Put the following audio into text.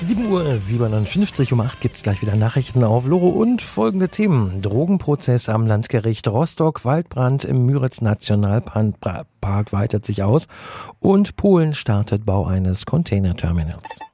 7:57 Uhr, um 8 gibt's gleich wieder Nachrichten auf Loro und folgende Themen. Drogenprozess am Landgericht Rostock, Waldbrand im Müritz-Nationalpark weitet sich aus und Polen startet Bau eines Containerterminals.